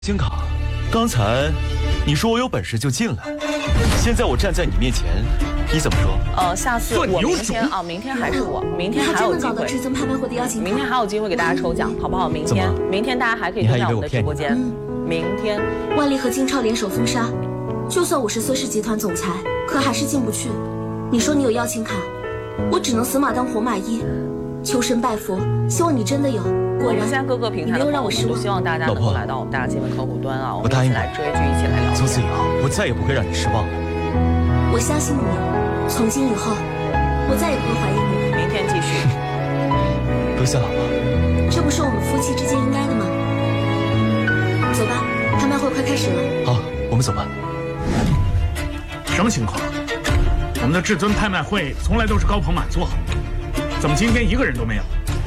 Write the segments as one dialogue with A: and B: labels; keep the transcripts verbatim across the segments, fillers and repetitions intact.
A: 星卡，刚才你说我有本事就进来，现在我站在你面前，你怎么说？
B: 呃，下次我明天啊，明天还是我，明天还有机会。
C: 至尊拍卖会的邀请，
B: 明天还有机会给大家抽奖，好不好？明天，明天大家还可以登上我们的直播间。明天，
C: 万丽和金超联手封杀，就算我是孙氏集团总裁，可还是进不去。你说你有邀请卡，我只能死马当活马医，求神拜佛，希望你真的有。果然，
B: 现在各个平台的朋友们都希望大家能够来到我们大家新闻客户端啊，我们一起来追剧，一起来聊。
A: 从此以后，我再也不会让你失望。
C: 我相信你，从今以后，我再也不会怀疑你了。
B: 明天继续。
A: 多谢老婆。
C: 这不是我们夫妻之间应该的吗？走吧，拍卖会快开始了。
A: 好，我们走吧。
D: 什么情况？我们的至尊拍卖会从来都是高朋满座，怎么今天一个人都没有？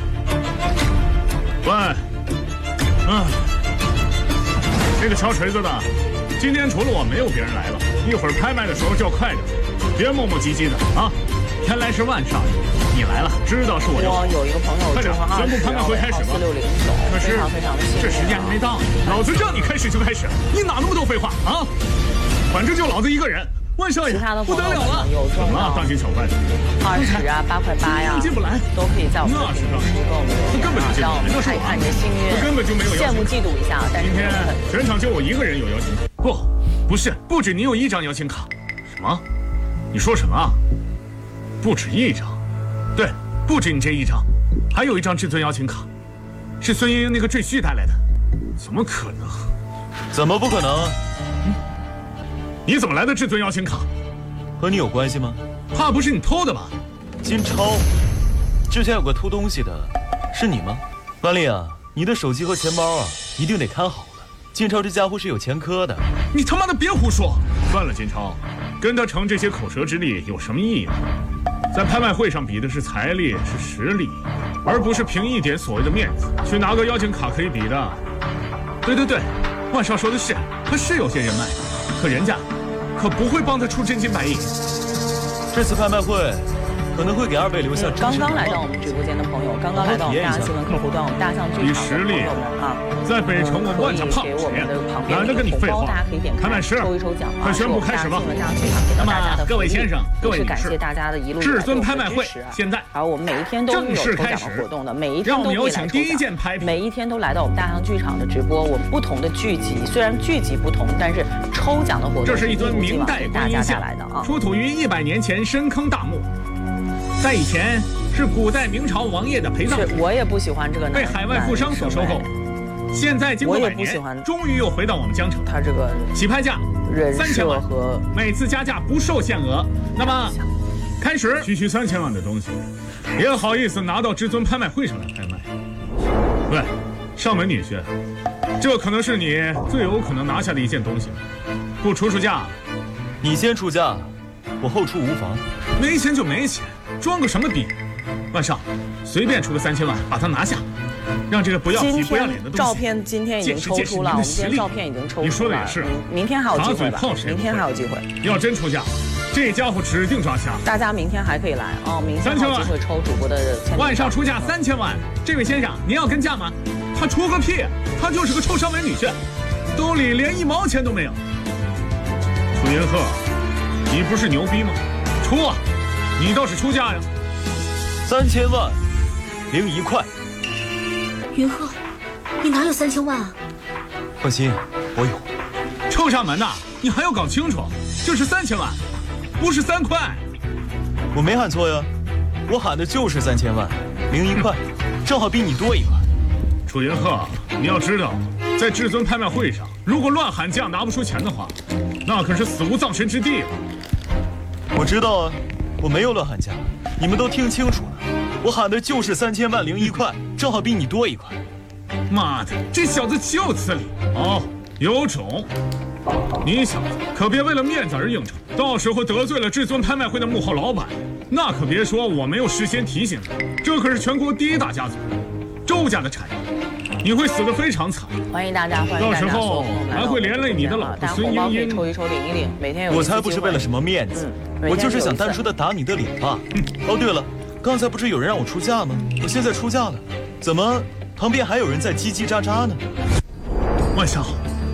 D: 喂，嗯，这个敲锤子的，今天除了我没有别人来了。一会儿拍卖的时候就要快点，别磨磨唧唧的啊！原来是万少爷，你来了，知道是我要。
B: 我有一个朋友，
D: 快点，宣布拍卖会开始吧。
B: 四六零九，
D: 可是
B: 非常非常的幸运。
D: 这时间还没到呢，老子让你开始就开始，你哪那么多废话啊？反正就老子一个人。万少爷，不得了了！怎么了，大惊小怪的？
B: 二十啊，八块八呀，
D: 进不来，
B: 都可以在我们的评论区跟我们留言啊，让我们看一看你的幸运，
D: 根本就没有
B: 羡慕嫉妒一下。但是
D: 今天全场就我一个人有邀请卡，不，不是，不止你有一张邀请卡。什么？你说什么啊？不止一张？对，不止你这一张，还有一张至尊邀请卡，是孙英英那个赘婿带来的。怎么可能？
A: 怎么不可能？
D: 嗯你怎么来的至尊邀请卡？
A: 和你有关系吗？
D: 怕不是你偷的吧？
A: 金超，之前有个偷东西的，是你吗？万丽啊，你的手机和钱包啊，一定得看好了。金超这家伙是有前科的。
D: 你他妈的别胡说！算了，金超，跟他逞这些口舌之力有什么意义呢？在拍卖会上比的是财力，是实力，而不是凭一点所谓的面子去拿个邀请卡可以比的。对对对，万少说的是，他是有些人脉，可人家可不会帮他出真金白银。
A: 这次拍卖会可能会给二位留下
B: 刚刚来到我们直播间的朋友，刚刚来到我们大家新闻客户端，我们大象剧场的朋友们啊，
D: 在北城我们万家胖
B: 给我们的旁边
D: 懒得跟你废话，
B: 大家可以点开抽一抽奖啊！
D: 快宣布开始吧！
B: 那么
D: 各位先生、各位女士，
B: 感谢大家的一路
D: 至尊拍卖会现在，
B: 而我们每一天都有抽奖的活动的，每一天都可以来抽奖，每一天都来到我们大象剧场的直播，我们不同的剧集虽然剧集不同，但是抽奖的活动
D: 这是一尊明代观音像，出土于一百年前深坑大墓。在以前是古代明朝王爷的陪葬品，
B: 我也不喜欢这个
D: 被海外富商所收购。现在经过百年，终于又回到我们江城。
B: 他这个
D: 起拍价三千万和每次加价不受限额。那么，开始区区三千万的东西，也好意思拿到至尊拍卖会上来拍卖？喂，上门女婿，这可能是你最有可能拿下的一件东西，不出出价？
A: 你先出价，我后出无妨。
D: 没钱就没钱。装个什么逼？万少，随便出个三千万，把它拿下，让这个不要皮不要脸的东西。
B: 照片今天已经抽出了，我们今天照片已经抽出了。
D: 你说的也是，
B: 明天还有机会吧？明天还有机会。
D: 要真出价，这家伙指定抓瞎。
B: 大家明天还可以来哦，明天还有机会抽主播的签名。
D: 万少出价三千万，这位先生，您要跟价吗？他出个屁，他就是个臭上门女婿，兜里连一毛钱都没有。楚云鹤，你不是牛逼吗？出啊！你倒是出价呀！
A: 三千万零一块。
C: 云鹤，你哪有三千万啊？
A: 放心，我有。
D: 臭上门呐！你还要搞清楚，这是三千万，不是三块。
A: 我没喊错呀，我喊的就是三千万零一块，正好比你多一块。
D: 楚云鹤，你要知道，在至尊拍卖会上，如果乱喊价拿不出钱的话，那可是死无葬身之地了。
A: 我知道啊。我没有乱喊价，你们都听清楚了，我喊的就是三千万零一块，正好比你多一块。
D: 妈的，这小子岂有此理！哦，有种！你小子可别为了面子而应酬，到时候得罪了至尊拍卖会的幕后老板，那可别说我没有事先提醒你，这可是全国第一大家族，周家的产业，你会死得非常惨。
B: 欢迎大家，欢迎大家！
D: 到时候还会连累你的老婆孙英英。
B: 抽一抽，领一领，每天有。
A: 我才不是为了什么面子。我就是想单纯的打你的脸吧。哦，对了，刚才不是有人让我出价吗？我现在出价了，怎么旁边还有人在叽叽喳喳呢？
D: 万少。